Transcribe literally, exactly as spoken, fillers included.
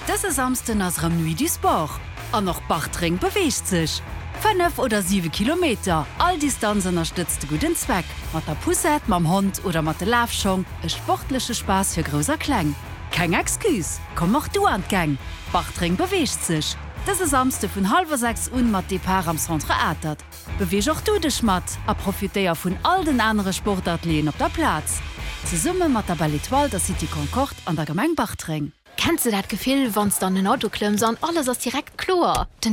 Dëse samsten ass ram Nuit du Sport. An noch Bachtring beweegt sech. Fënnef oder sieben Kilometer, all Distanzen unterstützt de guten Zweck. Mat der Pusset, mam Hund oder mat de Lafschong, e sportliche Spaß fir groser Klang. Kein Exkus, komm auch du an gang. Bachtring beweegt sech. Dëse samste vun halber sechs un mat Depart am Centre atert. Beweeg auch du dech mat, a profitéier vun all den andere Sportartleen op der Platz. Ze summe mat der Balletoile der City Concord an der Gemeng Bachtring. Kennst du dat Gefühl, wann's dann ein Auto klimmst und alles ist direkt klar?